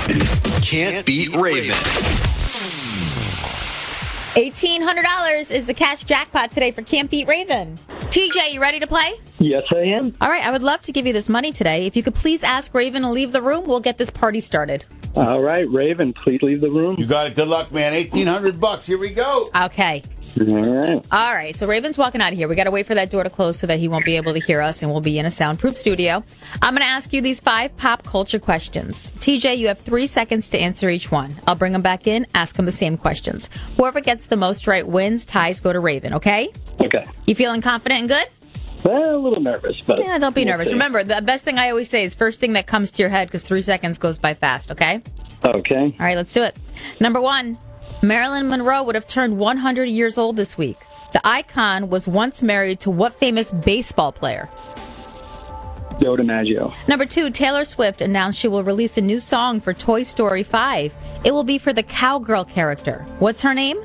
Can't beat Raven. $1,800 is the cash jackpot today for Can't Beat Raven. TJ, you ready to play? Yes, I am. All right, I would love to give you this money today. If you could please ask Raven to leave the room, we'll get this party started. All right, Raven, please leave the room. You got it. Good luck, man. $1,800. Here we go. Okay. All All right, so Raven's walking out of here. We got to wait for that door to close so that he won't be able to hear us, and we'll be in a soundproof studio. I'm going to ask you these 5 pop culture questions. TJ, you have 3 seconds to answer each one. I'll bring them back in, ask them the same questions. Whoever gets the most right wins. Ties go to Raven, okay? Okay. You feeling confident and good? Well, a little nervous, but... Yeah, don't be we'll nervous. see. Remember, the best thing I always say is first thing that comes to your head, because 3 seconds goes by fast, okay? Okay. All right, let's do it. Number 1, Marilyn Monroe would have turned 100 years old this week. The icon was once married to what famous baseball player? Joe DiMaggio. Number 2, Taylor Swift announced she will release a new song for Toy Story 5. It will be for the cowgirl character. What's her name?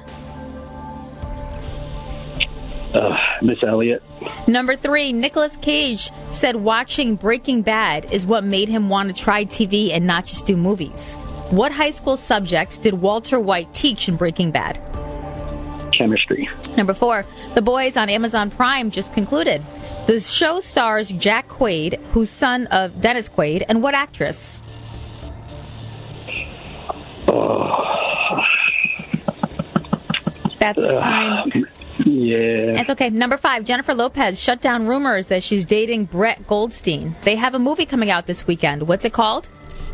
Miss Elliott. Number 3, Nicolas Cage said watching Breaking Bad is what made him want to try TV and not just do movies. What high school subject did Walter White teach in Breaking Bad? Chemistry. Number 4, The Boys on Amazon Prime just concluded. The show stars Jack Quaid, who's son of Dennis Quaid, and what actress? That's time. Yeah. That's okay. Number 5, Jennifer Lopez shut down rumors that she's dating Brett Goldstein. They have a movie coming out this weekend. What's it called?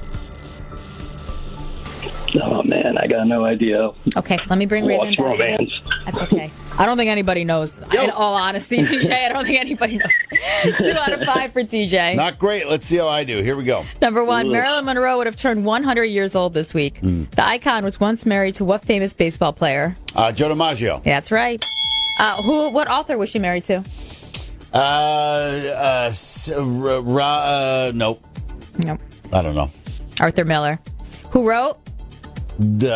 Oh, man, I got no idea. Okay, let me bring Raven Lost back. Romance. That's okay. I don't think anybody knows. In all honesty, TJ, I don't think anybody knows. 2 out of 5 for TJ. Not great. Let's see how I do. Here we go. Number 1, Marilyn Monroe would have turned 100 years old this week. The icon was once married to what famous baseball player? Joe DiMaggio. Yeah, that's right. What author was she married to? Nope. Nope. I don't know. Arthur Miller. Who wrote Death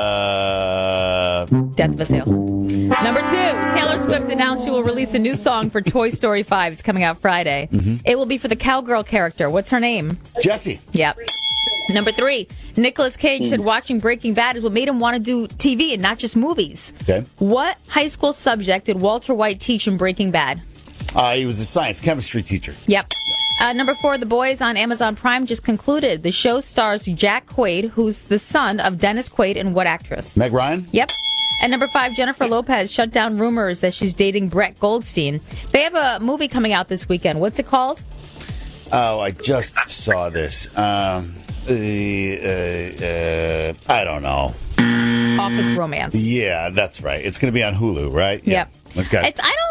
of a Salesman? Number 2, Taylor Swift announced she will release a new song for Toy Story 5. It's coming out Friday. It will be for the cowgirl character. What's her name? Jessie. Yep. Number 3, Nicolas Cage said watching Breaking Bad is what made him want to do TV and not just movies. Okay. What high school subject did Walter White teach in Breaking Bad? He was a science chemistry teacher. Yep. Number 4, The Boys on Amazon Prime just concluded. The show stars Jack Quaid, who's the son of Dennis Quaid, and what actress? Meg Ryan? Yep. And number 5, Jennifer Lopez shut down rumors that she's dating Brett Goldstein. They have a movie coming out this weekend. What's it called? Oh, I just saw this. I don't know. Office Romance. Yeah, that's right. It's going to be on Hulu, right? Yeah. Yep. Okay.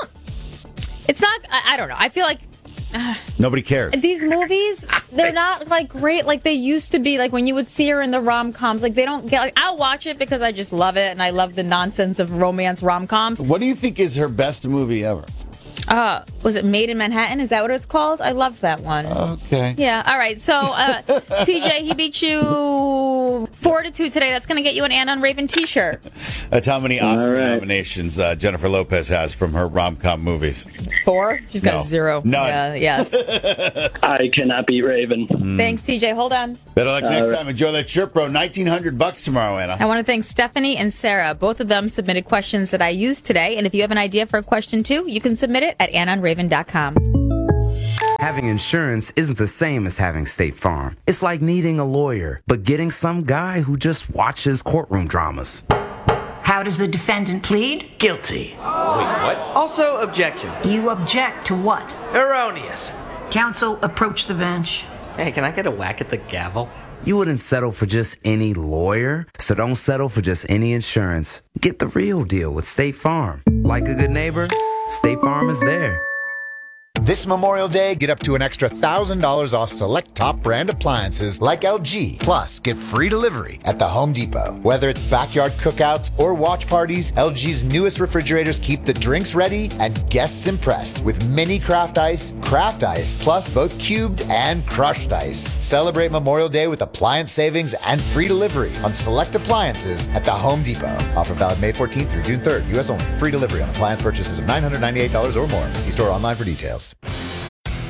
I don't know. I feel like Nobody cares. these movies, they're not like great like they used to be. Like when you would see her in the rom-coms, like they don't get, like, I'll watch it because I just love it and I love the nonsense of romance rom-coms. What do you think is her best movie ever? Was it Made in Manhattan? Is that what it's called? I loved that one. Okay. Yeah, all right. So, TJ, he beat you 4-2 today. That's going to get you an Ann on Raven t-shirt. That's how many Oscar right. nominations Jennifer Lopez has from her rom-com movies. 4? She's got No. 0. None. Yes. I cannot beat Raven. Thanks, TJ. Hold on. Better luck next right. time. Enjoy that shirt, bro. $1,900 tomorrow, Anna. I want to thank Stephanie and Sarah. Both of them submitted questions that I used today. And if you have an idea for a question, too, you can submit it at AnnOnRaven.com. Having insurance isn't the same as having State Farm. It's like needing a lawyer, but getting some guy who just watches courtroom dramas. How does the defendant plead? Guilty. Wait, what? Also, objection. You object to what? Erroneous. Counsel, approach the bench. Hey, can I get a whack at the gavel? You wouldn't settle for just any lawyer, so don't settle for just any insurance. Get the real deal with State Farm. Like a good neighbor, State Farm is there. This Memorial Day, get up to an extra $1,000 off select top brand appliances like LG. Plus, get free delivery at the Home Depot. Whether it's backyard cookouts or watch parties, LG's newest refrigerators keep the drinks ready and guests impressed with mini craft ice, plus both cubed and crushed ice. Celebrate Memorial Day with appliance savings and free delivery on select appliances at the Home Depot. Offer valid May 14th through June 3rd. U.S. only. Free delivery on appliance purchases of $998 or more. See store online for details.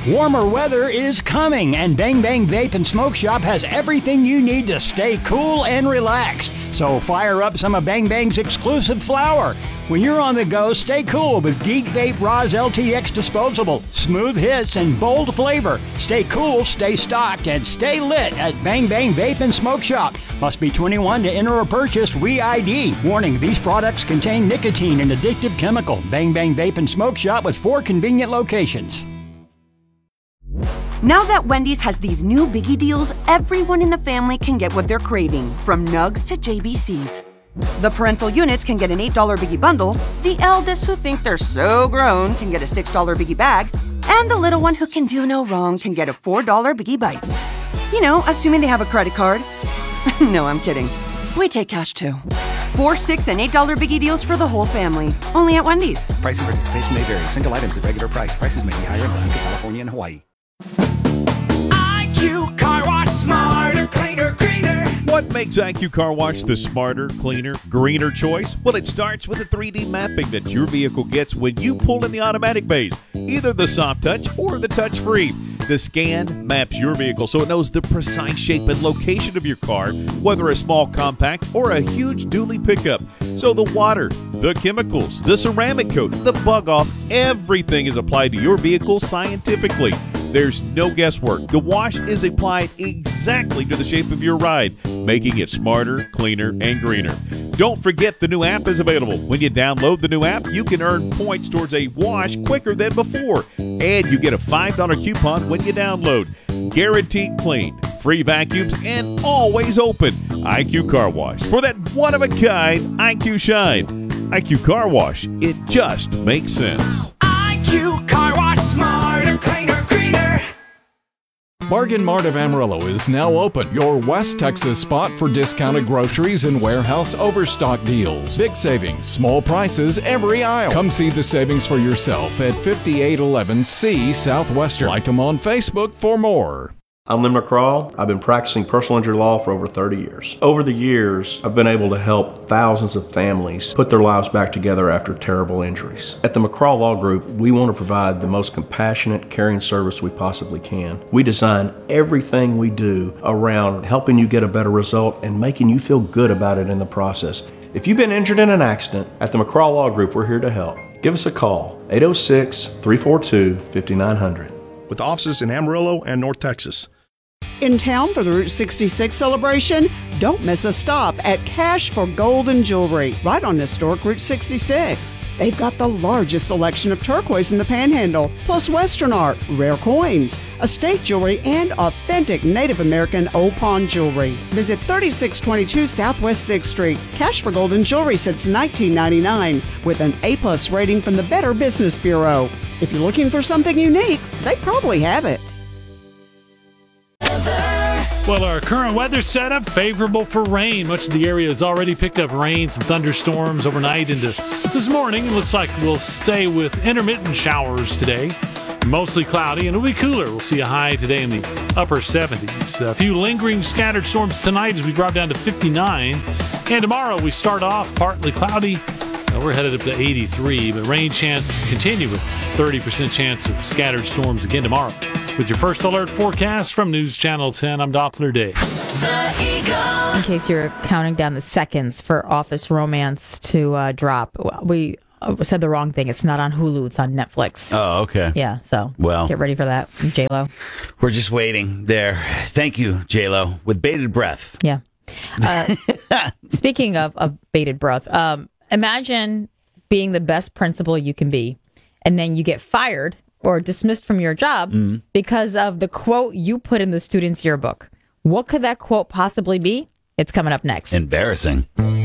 Warmer weather is coming, and Bang Bang Vape and Smoke Shop has everything you need to stay cool and relaxed. So fire up some of Bang Bang's exclusive flower. When you're on the go, stay cool with Geek Vape Roz LTX Disposable. Smooth hits and bold flavor. Stay cool, stay stocked, and stay lit at Bang Bang Vape and Smoke Shop. Must be 21 to enter or purchase. WeID. Warning, these products contain nicotine and addictive chemical. Bang Bang Vape and Smoke Shop with 4 convenient locations. Now that Wendy's has these new biggie deals, everyone in the family can get what they're craving, from nugs to JBCs. The parental units can get an $8 biggie bundle, the eldest who think they're so grown can get a $6 biggie bag, and the little one who can do no wrong can get a $4 biggie bites. You know, assuming they have a credit card. No, I'm kidding. We take cash too. 4, $6, and $8 biggie deals for the whole family. Only at Wendy's. Price and participation may vary. Single items at regular price. Prices may be higher in Alaska, California, and Hawaii. IQ Car Wash, smarter, cleaner, greener. What makes IQ Car Wash the smarter, cleaner, greener choice? Well, it starts with the 3D mapping that your vehicle gets when you pull in the automatic bays, either the soft touch or the touch free. The scan maps your vehicle so it knows the precise shape and location of your car, whether a small compact or a huge dually pickup. So the water, the chemicals, the ceramic coat, the bug off, everything is applied to your vehicle scientifically. There's no guesswork. The wash is applied exactly to the shape of your ride, making it smarter, cleaner, and greener. Don't forget the new app is available. When you download the new app, you can earn points towards a wash quicker than before. And you get a $5 coupon when you download. Guaranteed clean, free vacuums, and always open. IQ Car Wash. For that one-of-a-kind IQ shine. IQ Car Wash. It just makes sense. IQ Car Wash, smarter, cleaner, greener. Bargain Mart of Amarillo is now open, your West Texas spot for discounted groceries and warehouse overstock deals. Big savings, small prices every aisle. Come see the savings for yourself at 5811 C Southwestern. Like them on Facebook for more. I'm Lynn McCraw. I've been practicing personal injury law for over 30 years. Over the years, I've been able to help thousands of families put their lives back together after terrible injuries. At the McCraw Law Group, we want to provide the most compassionate, caring service we possibly can. We design everything we do around helping you get a better result and making you feel good about it in the process. If you've been injured in an accident, at the McCraw Law Group, we're here to help. Give us a call, 806-342-5900. With offices in Amarillo and North Texas. In town for the Route 66 celebration? Don't miss a stop at Cash for Gold and Jewelry, right on historic Route 66. They've got the largest selection of turquoise in the Panhandle, plus Western art, rare coins, estate jewelry, and authentic Native American Old Pawn jewelry. Visit 3622 Southwest 6th Street. Cash for Gold and Jewelry since 1999, with an A+ rating from the Better Business Bureau. If you're looking for something unique, they probably have it. Well, our current weather setup favorable for rain. Much of the area has already picked up rain, some thunderstorms overnight into this morning. It looks like we'll stay with intermittent showers today. Mostly cloudy, and it'll be cooler. We'll see a high today in the upper 70s. A few lingering scattered storms tonight as we drop down to 59. And tomorrow we start off partly cloudy. We're headed up to 83, but rain chances continue with 30% chance of scattered storms again tomorrow. With your first alert forecast from News Channel 10, I'm Doppler Dave. In case you're counting down the seconds for Office Romance to drop, we said the wrong thing. It's not on Hulu. It's on Netflix. Oh, okay. Yeah, so well, get ready for that, J-Lo. We're just waiting there. Thank you, J-Lo, with bated breath. Yeah. Speaking of bated breath, imagine being the best principal you can be, and then you get fired or dismissed from your job because of the quote you put in the student's yearbook. What could that quote possibly be? It's coming up next. Embarrassing.